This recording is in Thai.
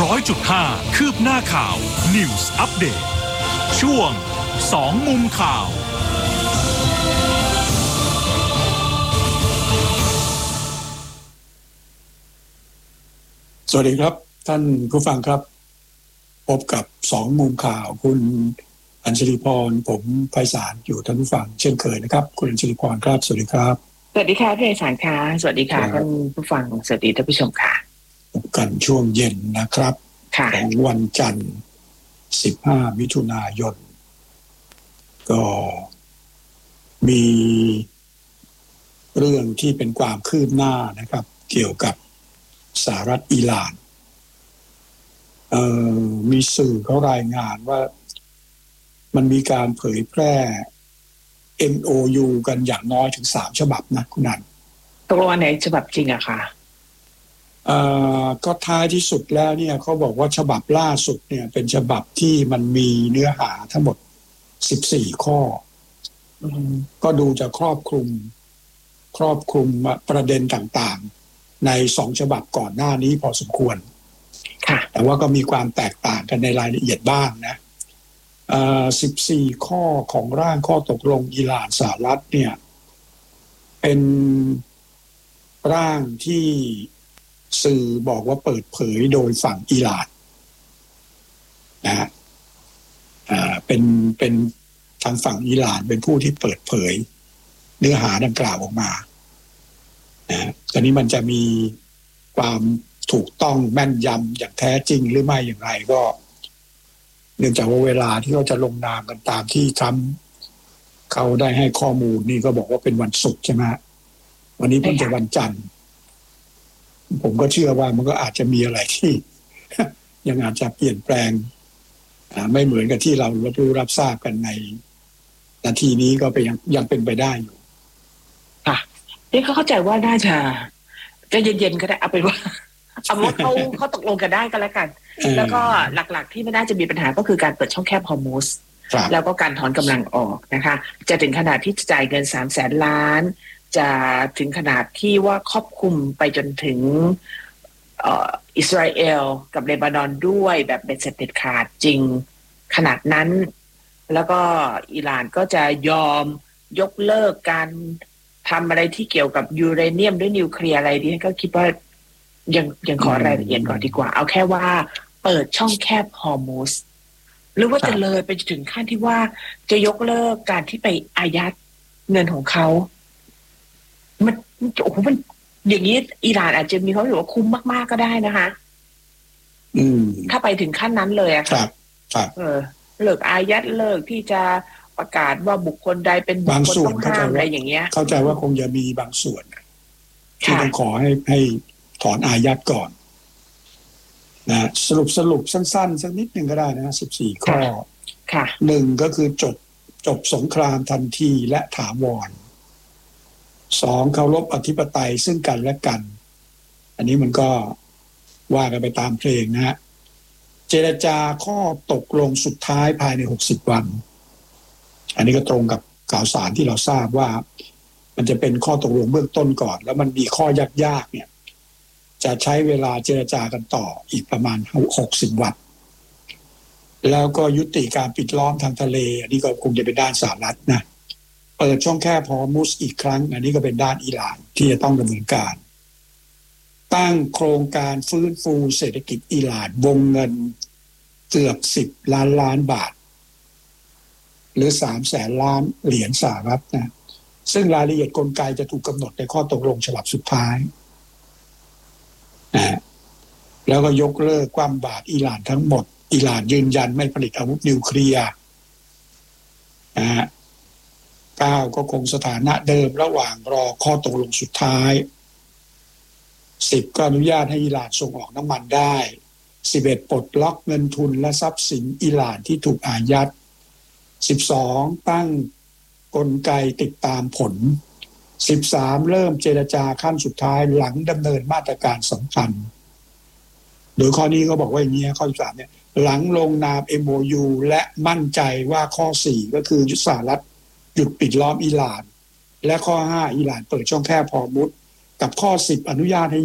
100.5 คืบหน้าข่าว News Update ช่วง2มุมข่าวสวัสดีครับท่านผู้ฟังครับพบกับ2มุมข่าวคุณอัญชลีพรผมไพศาลอยู่ท่านผู้ฟังเช่นเคยนะครับคุณอัญชลีพรครับสวัสดีครับสวัสดีค่ะพี่ไพศาลค่ะสวัสดีค่ะท่านผู้ฟังสวัสดีท่านผู้ชมค่ะพบกันช่วงเย็นนะครับของวันจันทร์15มิถุนายนก็มีเรื่องที่เป็นความคืบหน้านะครับเกี่ยวกับสหรัฐอิหร่านมีสื่อเขารายงานว่ามันมีการเผยแพร่ MOU กันอย่างน้อยถึง3ฉบับนะคุณนันตกลงอันไหนฉบับจริงอะค่ะก็ท้ายที่สุดแล้วเนี่ยเขาบอกว่าฉบับล่าสุดเนี่ยเป็นฉบับที่มันมีเนื้อหาทั้งหมด14ข้อก็ดูจะครอบคลุมประเด็นต่างๆใน2ฉบับก่อนหน้านี้พอสมควรแต่ว่าก็มีความแตกต่างกันในรายละเอียดบ้างนะ14ข้อของร่างข้อตกลงอิหร่านสหรัฐเนี่ยเป็นร่างที่สื่อบอกว่าเปิดเผยโดยฝั่งอิหร่านนะฮะเป็นทางฝั่งอิหร่านเป็นผู้ที่เปิดเผยเนื้อหาดังกล่าวออกมานะตอนนี้มันจะมีความถูกต้องแม่นยำอย่างแท้จริงหรือไม่อย่างไรก็เนื่องจากว่าเวลาที่เขาจะลงนามกันตามที่ทรัมป์เขาได้ให้ข้อมูลนี่ก็บอกว่าเป็นวันศุกร์ใช่ไหมวันนี้เพิ่งจะวันจันทร์ผมก็เชื่อว่ามันก็อาจจะมีอะไรที่ ยังอาจจะเปลี่ยนแปลงไม่เหมือนกับที่เรารับทราบกันในนาทีนี้ก็ยังเป็นไปได้อยู่ค่ะนี่เขาเข้าใจว่าน่าจะเย็นๆก็ได้เอาเป็นว่าเอาว่าเขาตกลงกันได้ก็แล้วกันแล้วก็หลักๆที่ไม่น่าจะมีปัญหาก็คือการเปิดช่องแคบฮอร์มุสแล้วก็การถอนกำลังออกนะคะจะถึงขนาดที่จะจ่ายเงิน300,000 ล้านจะถึงขนาดที่ว่าครอบคลุมไปจนถึงอิสราเอลกับเลบานอนด้วยแบบเป็นเสร็จเด็ดขาดจริงขนาดนั้นแล้วก็อิหร่านก็จะยอมยกเลิกการทำอะไรที่เกี่ยวกับยูเรเนียมด้วยนิวเคลียร์อะไรดีก็คิดว่ายังขอรายละเอียดก่อนดีกว่าเอาแค่ว่าเปิดช่องแคบฮอร์มุสหรือว่าจะเลยไปถึงขั้นที่ว่าจะยกเลิกการที่ไปอายัดเงินของเขามันโอ้โหมันอย่างนี้อิหร่านอาจจะมีเขาอยู่ว่าคุ้มมากๆก็ได้นะคะถ้าไปถึงขั้นนั้นเลยอะครับเลิกอายัดเลิกที่จะประกาศว่าบุคคลใดเป็นบุคคลต้องห้ามอะไรอย่างเงี้ยเข้าใจว่าคงจะมีบางส่วนที่ต้องขอให้ถอนอายัดก่อนนะสรุปสั้นๆสักนิดหนึ่งก็ได้นะ14ข้อ1ก็คือจบสงครามทันทีและถาวร2เคารพอธิปไตยซึ่งกันและกันอันนี้มันก็ว่ากันไปตามเพลงนะฮะเจรจาข้อตกลงสุดท้ายภายใน60วันอันนี้ก็ตรงกับข่าวสารที่เราทราบว่ามันจะเป็นข้อตกลงเบื้องต้นก่อนแล้วมันมีข้อยากๆเนี่ยจะใช้เวลาเจรจากันต่ออีกประมาณ60วันแล้วก็ยุติการปิดล้อมทางทะเลอันนี้ก็คงจะเป็นด้านสหรัฐนะเปิดช่องแคบฮอร์มุสอีกครั้งอันนี้ก็เป็นด้านอิหร่านที่จะต้องดำเนินการตั้งโครงการฟื้นฟูเศรษฐกิจอิหร่านวงเงินเกือบ10 ล้านบาทหรือ300,000 ล้านเหรียญสหรัฐนะซึ่งรายละเอียดกลไกจะถูกกำหนดในข้อตกลงฉบับสุดท้ายแล้วก็ยกเลิกคว่ำบาตรอิหร่านทั้งหมดอิหร่านยืนยันไม่ผลิตอาวุธนิวเคลียร์9ก็คงสถานะเดิมระหว่างรอข้อตกลงสุดท้าย10ก็อนุญาตให้อิหร่านส่งออกน้ำมันได้11ปลดล็อกเงินทุนและทรัพย์สินอิหร่านที่ถูกอายัด12ตั้งกลไกติดตามผล13เริ่มเจรจาขั้นสุดท้ายหลังดำเนินมาตรการสำคัญโดยข้อนี้ก็บอกว่าอย่างนี้ข้อ13เนี่ยหลังลงนาม MOU และมั่นใจว่าข้อ4ก็คือสหรัฐหยุดปิดล้อมอิหร่านและข้อ5อิหร่านเปิดช่องแคบฮอร์มุสกับข้อ10อนุญาตให้